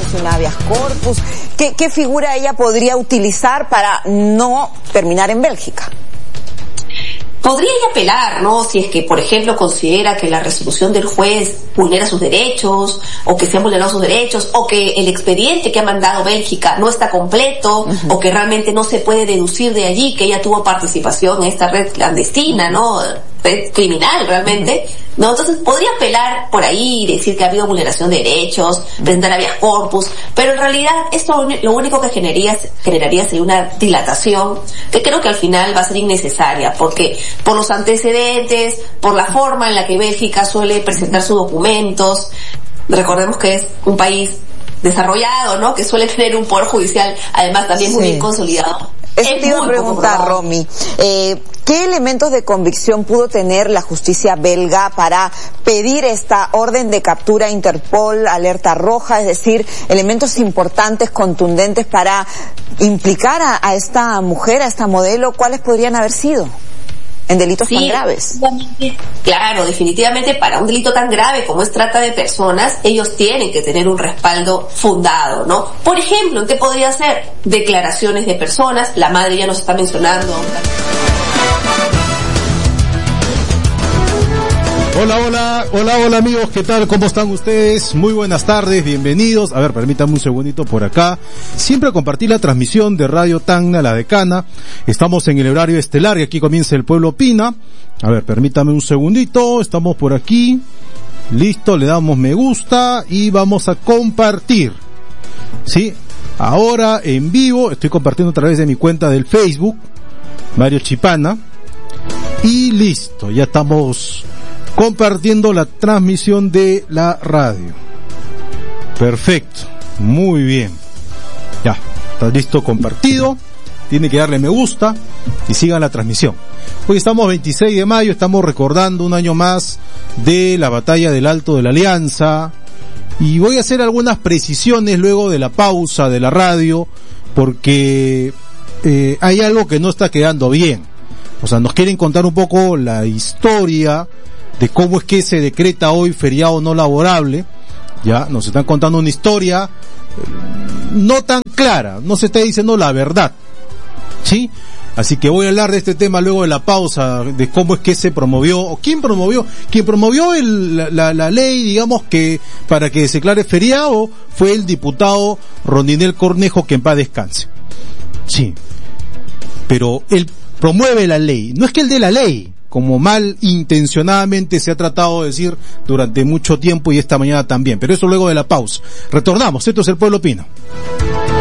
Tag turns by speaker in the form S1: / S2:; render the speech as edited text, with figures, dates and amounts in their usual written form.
S1: un habeas corpus? ¿Qué figura ella podría utilizar para no terminar en Bélgica?
S2: Podría ella apelar, ¿no? Si es que, por ejemplo, considera que la resolución del juez vulnera sus derechos, o que se han vulnerado sus derechos, o que el expediente que ha mandado Bélgica no está completo, o que realmente no se puede deducir de allí que ella tuvo participación en esta red clandestina, ¿no? Red criminal realmente, ¿no? Entonces podría apelar por ahí y decir que ha habido vulneración de derechos, presentar habeas corpus, pero en realidad esto lo único que generaría sería una dilatación que creo que al final va a ser innecesaria, porque por los antecedentes, por la forma en la que Bélgica suele presentar sus documentos, recordemos que es un país desarrollado, ¿no? Que suele tener un poder judicial además también muy bien consolidado.
S1: Eso te iba a preguntar, Romy. ¿Qué elementos de convicción pudo tener la justicia belga para pedir esta orden de captura a Interpol, alerta roja, es decir, elementos importantes, contundentes para implicar a esta mujer, a esta modelo? ¿Cuáles podrían haber sido en delitos tan graves?
S2: Claro, definitivamente para un delito tan grave como es trata de personas, ellos tienen que tener un respaldo fundado, ¿no? Por ejemplo, ¿qué podría ser? Declaraciones de personas, la madre ya nos está mencionando.
S3: Hola amigos, ¿qué tal? ¿Cómo están ustedes? Muy buenas tardes, bienvenidos. A ver, permítanme un segundito por acá. Siempre compartí la transmisión de Radio Tacna, La Decana. Estamos en el horario estelar y aquí comienza El Pueblo Opina. A ver, permítame un segundito, estamos por aquí. Listo, le damos me gusta y vamos a compartir. ¿Sí? Ahora en vivo, estoy compartiendo a través de mi cuenta del Facebook, Mario Chipana. Y listo, ya estamos compartiendo la transmisión de la radio. Perfecto, muy bien. Ya, está listo, compartido. Tiene que darle me gusta y sigan la transmisión. Hoy estamos 26 de mayo, estamos recordando un año más de la batalla del Alto de la Alianza. Y voy a hacer algunas precisiones luego de la pausa de la radio, porque hay algo que no está quedando bien. O sea, nos quieren contar un poco la historia de cómo es que se decreta hoy feriado no laborable. Ya, nos están contando una historia no tan clara, no se está diciendo la verdad, ¿sí? Así que voy a hablar de este tema luego de la pausa, de cómo es que se promovió, o quién promovió la ley, digamos, que para que se declare feriado fue el diputado Rondinel Cornejo, que en paz descanse. Sí, pero él promueve la ley, no es que él dé la ley, como mal intencionadamente se ha tratado de decir durante mucho tiempo y esta mañana también, pero eso luego de la pausa. Retornamos, esto es El Pueblo Opina.